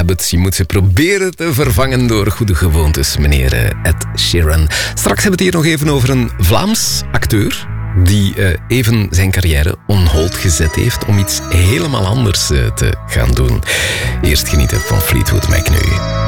habits. Je moet ze proberen te vervangen door goede gewoontes, meneer Ed Sheeran. Straks hebben we het hier nog even over een Vlaams acteur die even zijn carrière on hold gezet heeft om iets helemaal anders te gaan doen. Eerst genieten van Fleetwood Mac nu.